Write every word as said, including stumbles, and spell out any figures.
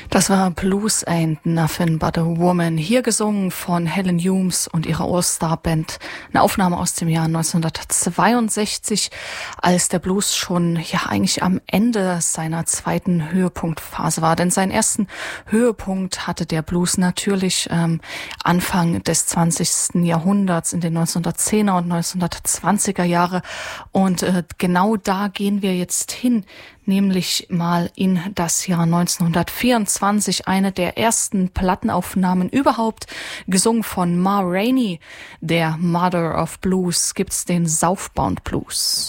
Das war Blues Ain't Nothing But a Woman, hier gesungen von Helen Humes und ihrer All-Star-Band. Eine Aufnahme aus dem Jahr neunzehnhundertzweiundsechzig, als der Blues schon ja eigentlich am Ende seiner zweiten Höhepunktphase war. Denn seinen ersten Höhepunkt hatte der Blues natürlich ähm, Anfang des zwanzigsten Jahrhunderts, in den neunzehnhundertzehner und neunzehnhundertzwanziger Jahre. Und äh, genau da gehen wir jetzt hin, nämlich mal in das Jahr neunzehnhundertvierundzwanzig, eine der ersten Plattenaufnahmen überhaupt, gesungen von Ma Rainey, der Mother of Blues, gibt's den Southbound Blues.